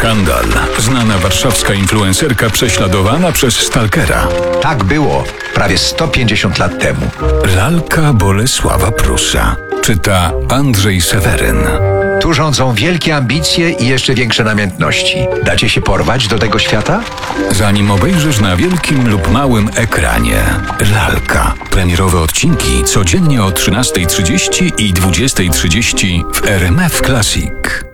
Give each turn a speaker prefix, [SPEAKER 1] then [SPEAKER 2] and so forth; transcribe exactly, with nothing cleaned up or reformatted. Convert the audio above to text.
[SPEAKER 1] Skandal. Znana warszawska influencerka prześladowana przez stalkera.
[SPEAKER 2] Tak było prawie sto pięćdziesiąt lat temu.
[SPEAKER 1] Lalka Bolesława Prusa. Czyta Andrzej Seweryn.
[SPEAKER 2] Tu rządzą wielkie ambicje i jeszcze większe namiętności. Dacie się porwać do tego świata?
[SPEAKER 1] Zanim obejrzysz na wielkim lub małym ekranie. Lalka. Premierowe odcinki codziennie o trzynastej trzydzieści i dwudziestej trzydzieści w R M F Classic.